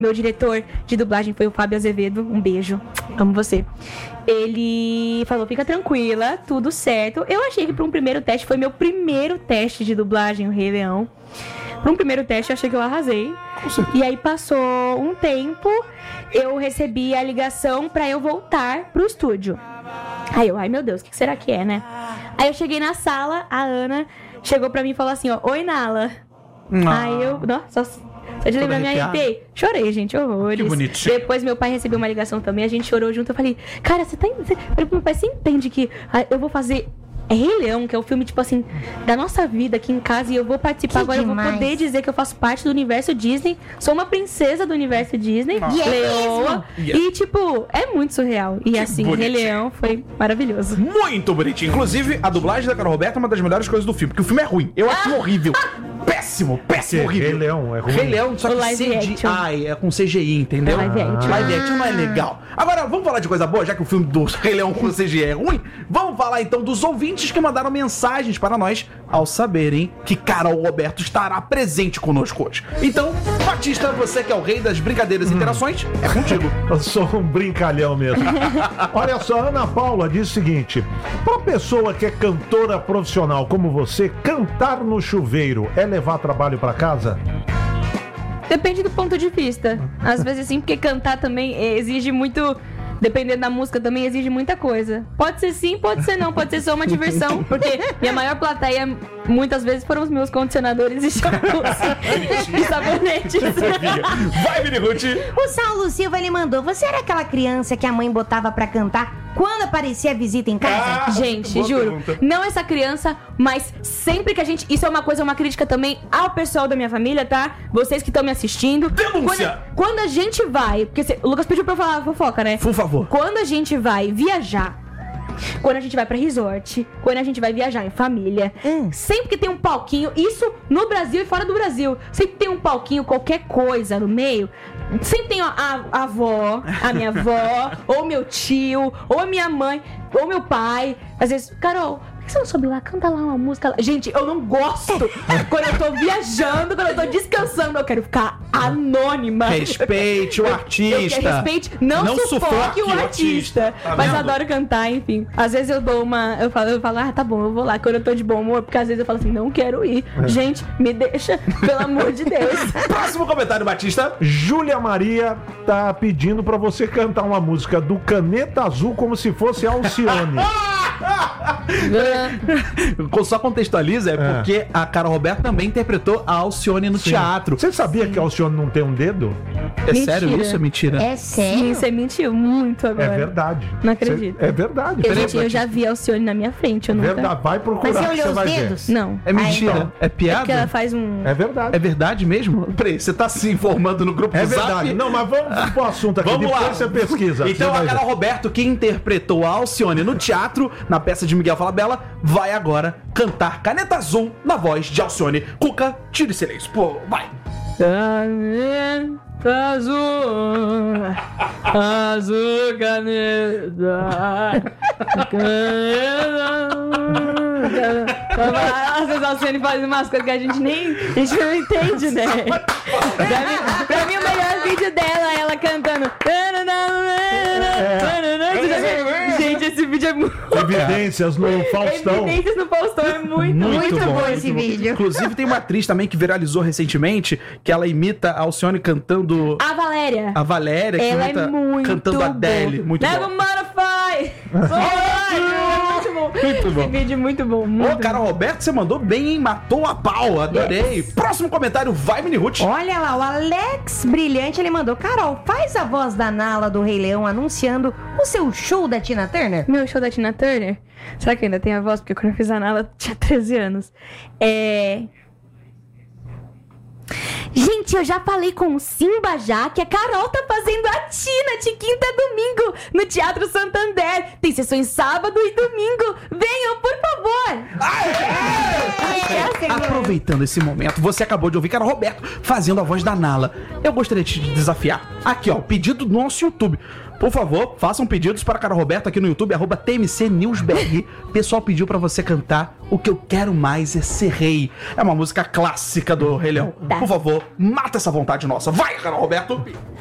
Meu diretor de dublagem foi o Fábio Azevedo. Um beijo. Amo você. Ele falou, fica tranquila, tudo certo. Eu achei que para um primeiro teste, foi meu primeiro teste de dublagem, o Rei Leão. Para um primeiro teste, eu achei que eu arrasei. E aí passou um tempo, eu recebi a ligação para eu voltar pro estúdio. Aí eu, ai meu Deus, o que será que é, né? Aí eu cheguei na sala, a Ana chegou pra mim e falou assim, ó, oi, Nala. Aí eu, nossa, só de lembrar, me arrepiei. Chorei, gente, horrores. Que bonitinho. Depois meu pai recebeu uma ligação também, a gente chorou junto. Eu falei, cara, você falei pro meu pai, você entende que eu vou fazer Rei Leão, que é o filme, tipo assim, da nossa vida aqui em casa, e eu vou participar Que agora, demais. eu vou poder dizer que eu faço parte do universo Disney, sou uma princesa do universo Disney, E é leoa, mesmo? e tipo, é muito surreal. E assim, Rei bonitinho. Leão foi maravilhoso. Muito bonitinho. Inclusive, a dublagem da Carol Roberta é uma das melhores coisas do filme, porque o filme é ruim. Eu acho horrível. Péssimo, horrível. Rei Leão é ruim. Rei Leão, só O que live action. CGI, é com CGI, entendeu? É live action. Live action não é legal. Agora, vamos falar de coisa boa, já que o filme do Rei Leão com CGI é ruim? Vamos falar então dos ouvintes que mandaram mensagens para nós ao saberem que Carol Roberto estará presente conosco hoje. Então, Batista, você que é o rei das brincadeiras e interações, é contigo. Eu sou um brincalhão mesmo. Olha só, Ana Paula diz o seguinte: pra pessoa que é cantora profissional como você, cantar no chuveiro é levar trabalho pra casa? Depende do ponto de vista. Às vezes sim, porque cantar também exige muito. Dependendo da música, também exige muita coisa. Pode ser sim, pode ser não, pode ser só uma diversão. Porque minha maior plateia, muitas vezes, foram os meus condicionadores e shampoos e sabonetes. Vai, Vini Ruth! O Saulo Silva, ele mandou, você era aquela criança que a mãe botava pra cantar quando aparecia a visita em casa? Gente, boa juro, pergunta. não essa criança, mas sempre que a gente... Isso é uma coisa, uma crítica também ao pessoal da minha família, tá? Vocês que estão me assistindo. Denúncia! Quando a gente vai... Porque o Lucas pediu pra eu falar fofoca, né? Por favor. Quando a gente vai viajar, quando a gente vai pra resort, quando a gente vai viajar em família, sempre que tem um palquinho, isso no Brasil e fora do Brasil, sempre tem um palquinho, qualquer coisa no meio, sempre tem a avó, a minha avó, ou meu tio, ou a minha mãe, ou meu pai. Às vezes, Carol, por que você não sobe lá, canta lá uma música lá? Gente, eu não gosto. Quando eu tô viajando, quando eu tô descansando, eu quero ficar anônima. Respeite o artista. Respeite, não sufoque o artista. Tá Mas eu vendo? adoro cantar, enfim. Às vezes eu dou uma... Eu falo, ah, tá bom, eu vou lá quando eu tô de bom humor. Porque às vezes eu falo assim, não quero ir. Gente, me deixa, pelo amor de Deus. Próximo comentário, Batista. Júlia Maria tá pedindo pra você cantar uma música do Caneta Azul como se fosse Alcione. Só contextualiza, é porque a Carol Roberto também interpretou a Alcione no teatro. Você sabia que a Alcione não tem um dedo? É Mentira. sério isso? É mentira? É Sim, sério? você mentiu muito agora. É verdade. Não acredito. É verdade. Eu já vi a Alcione na minha frente, eu nunca... Verdade. Vai procurar Mas você que olhou você os vai dedos? Não. É mentira? então. É É porque ela piada? faz um... ver. É verdade. É verdade mesmo? Peraí, você tá se informando no grupo É do Zap? verdade. Não, mas vamos pro assunto aqui. Vamos Depois lá. você pesquisa. Então você a vai Carol ver. Roberto, que interpretou a Alcione no teatro, na peça de Miguel Falabella, vai agora cantar Caneta Azul na voz de Alcione. Cuca, tire silêncio. Pô, vai. Caneta azul, azul caneta, Às vezes a Alcione faz umas coisas que a gente não entende, né? Pra mim o melhor vídeo dela é ela cantando. Gente, esse vídeo é muito... Evidências no Faustão. Evidências no Faustão é muito bom esse vídeo. Inclusive tem uma atriz também que viralizou recentemente, que ela imita a Alcione cantando A Valéria. a Valéria, que Ela imita é muito cantando a Adele. boa. Muito Never bom. modify. Muito bom. Muito bom. Esse vídeo é muito bom. Muito Ô, Carol Roberto, você mandou bem, hein? Matou a pau, adorei. Yes. Próximo comentário, vai, Mini Ruth. Olha lá, o Alex Brilhante, ele mandou: Carol, faz a voz da Nala do Rei Leão anunciando o seu show da Tina Turner. Meu show da Tina Turner? Será que ainda tem a voz? Porque quando eu fiz a Nala, eu tinha 13 anos. Gente, eu já falei com o Simba já que a Carol tá fazendo a Tina de quinta a domingo no Teatro Santander. Tem sessões sábado e domingo. Venham, por favor. favor! Aproveitando esse momento, você acabou de ouvir Carol Roberto fazendo a voz da Nala. Eu gostaria de te desafiar. Aqui, ó, pedido do nosso YouTube. Por favor, façam pedidos para Carol Roberto aqui no YouTube, @TMCNewsBR. O pessoal pediu pra você cantar O Que Eu Quero Mais É Ser Rei. É uma música clássica do Rei Leão. Por favor, mata essa vontade nossa. Vai, Carol Roberto!